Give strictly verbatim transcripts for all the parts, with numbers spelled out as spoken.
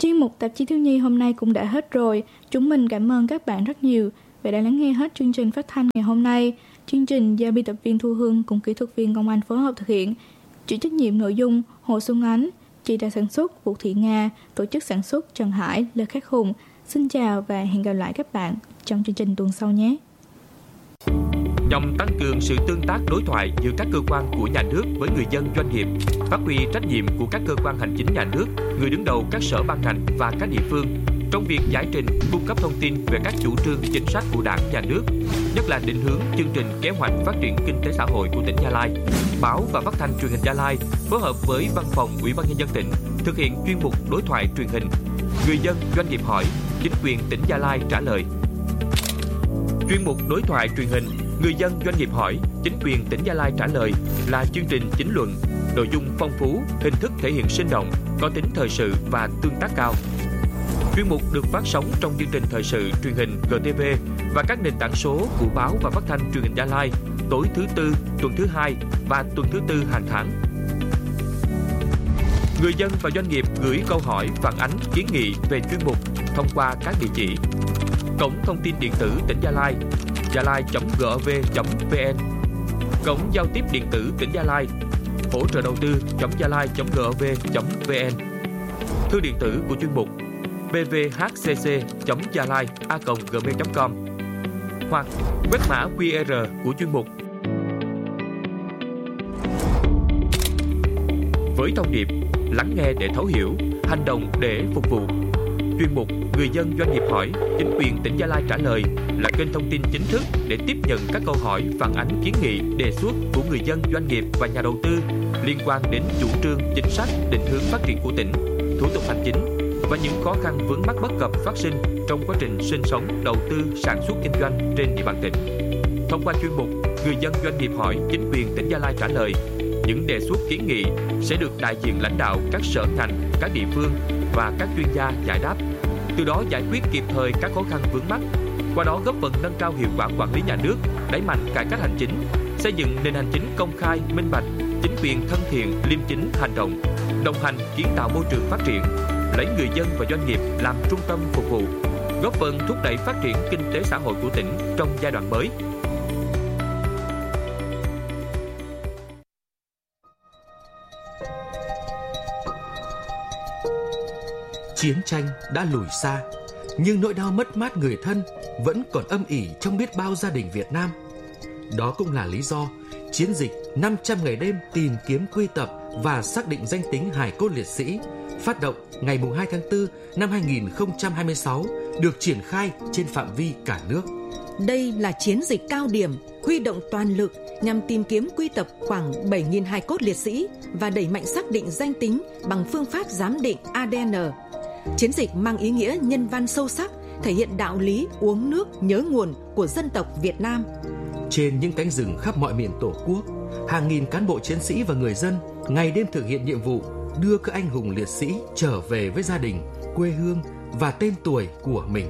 Chuyên mục Tạp chí Thiếu nhi hôm nay cũng đã hết rồi. Chúng mình cảm ơn các bạn rất nhiều vì đã lắng nghe hết chương trình phát thanh ngày hôm nay. Chương trình do biên tập viên Thu Hương cùng kỹ thuật viên Công Anh phối hợp thực hiện. Chịu trách nhiệm nội dung Hồ Xuân Ánh, chị đã sản xuất Vũ Thị Nga, tổ chức sản xuất Trần Hải, Lê Khắc Hùng. Xin chào và hẹn gặp lại các bạn trong chương trình tuần sau nhé. Nhằm tăng cường sự tương tác đối thoại giữa các cơ quan của nhà nước với người dân doanh nghiệp, phát huy trách nhiệm của các cơ quan hành chính nhà nước, người đứng đầu các sở ban ngành và các địa phương trong việc giải trình, cung cấp thông tin về các chủ trương chính sách của Đảng, nhà nước, nhất là định hướng chương trình kế hoạch phát triển kinh tế xã hội của tỉnh Gia Lai. Báo và Phát thanh Truyền hình Gia Lai phối hợp với Văn phòng Ủy ban nhân dân tỉnh thực hiện chuyên mục đối thoại truyền hình. Người dân doanh nghiệp hỏi, chính quyền tỉnh Gia Lai trả lời. Chuyên mục đối thoại truyền hình Người dân doanh nghiệp hỏi, chính quyền tỉnh Gia Lai trả lời là chương trình chính luận, nội dung phong phú, hình thức thể hiện sinh động, có tính thời sự và tương tác cao. Chuyên mục được phát sóng trong chương trình thời sự truyền hình giê tê vê và các nền tảng số của Báo và Phát thanh Truyền hình Gia Lai tối thứ tư, tuần thứ hai và tuần thứ tư hàng tháng. Người dân và doanh nghiệp gửi câu hỏi, phản ánh, kiến nghị về chuyên mục thông qua các địa chỉ: cổng thông tin điện tử tỉnh Gia Lai, gialai chấm gov chấm vn, cổng giao tiếp điện tử tỉnh Gia Lai, hỗ trợ đầu tư chấm gialai chấm gov chấm vn, thư điện tử của chuyên mục b v h c c chấm gialai a còng gmail chấm com hoặc quét mã quy rờ của chuyên mục. Với thông điệp lắng nghe để thấu hiểu, hành động để phục vụ, chuyên mục Người dân doanh nghiệp hỏi, chính quyền tỉnh Gia Lai trả lời là kênh thông tin chính thức để tiếp nhận các câu hỏi, phản ánh, kiến nghị, đề xuất của người dân doanh nghiệp và nhà đầu tư liên quan đến chủ trương, chính sách, định hướng phát triển của tỉnh, thủ tục hành chính và những khó khăn vướng mắc bất cập phát sinh trong quá trình sinh sống, đầu tư, sản xuất kinh doanh trên địa bàn tỉnh. Thông qua chuyên mục Người dân doanh nghiệp hỏi, chính quyền tỉnh Gia Lai trả lời, những đề xuất kiến nghị sẽ được đại diện lãnh đạo các sở ngành, các địa phương và các chuyên gia giải đáp, từ đó giải quyết kịp thời các khó khăn vướng mắc, qua đó góp phần nâng cao hiệu quả quản lý nhà nước, đẩy mạnh cải cách hành chính, xây dựng nền hành chính công khai, minh bạch, chính quyền thân thiện, liêm chính, hành động, đồng hành kiến tạo môi trường phát triển, lấy người dân và doanh nghiệp làm trung tâm phục vụ, góp phần thúc đẩy phát triển kinh tế xã hội của tỉnh trong giai đoạn mới. Chiến tranh đã lùi xa, nhưng nỗi đau mất mát người thân vẫn còn âm ỉ trong biết bao gia đình Việt Nam. Đó cũng là lý do chiến dịch năm trăm ngày đêm tìm kiếm quy tập và xác định danh tính hài cốt liệt sĩ phát động ngày hai tháng tư năm hai nghìn không trăm hai mươi sáu được triển khai trên phạm vi cả nước. Đây là chiến dịch cao điểm huy động toàn lực nhằm tìm kiếm quy tập khoảng bảy nghìn hài cốt liệt sĩ và đẩy mạnh xác định danh tính bằng phương pháp giám định a đê en. Chiến dịch mang ý nghĩa nhân văn sâu sắc, thể hiện đạo lý uống nước nhớ nguồn của dân tộc Việt Nam. Trên những cánh rừng khắp mọi miền Tổ quốc, hàng nghìn cán bộ chiến sĩ và người dân ngày đêm thực hiện nhiệm vụ đưa các anh hùng liệt sĩ trở về với gia đình, quê hương và tên tuổi của mình.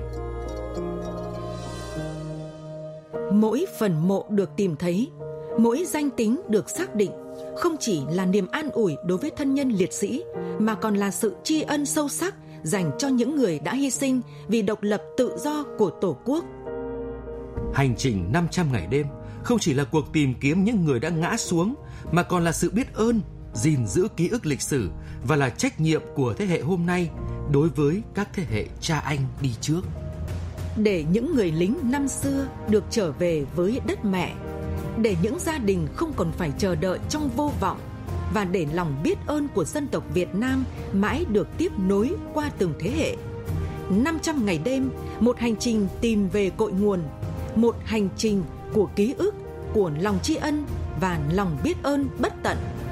Mỗi phần mộ được tìm thấy, mỗi danh tính được xác định không chỉ là niềm an ủi đối với thân nhân liệt sĩ, mà còn là sự tri ân sâu sắc dành cho những người đã hy sinh vì độc lập tự do của Tổ quốc. Hành trình năm trăm ngày đêm không chỉ là cuộc tìm kiếm những người đã ngã xuống, mà còn là sự biết ơn, gìn giữ ký ức lịch sử và là trách nhiệm của thế hệ hôm nay đối với các thế hệ cha anh đi trước. Để những người lính năm xưa được trở về với đất mẹ, để những gia đình không còn phải chờ đợi trong vô vọng, và để lòng biết ơn của dân tộc Việt Nam mãi được tiếp nối qua từng thế hệ. năm trăm ngày đêm, một hành trình tìm về cội nguồn, một hành trình của ký ức, của lòng tri ân và lòng biết ơn bất tận.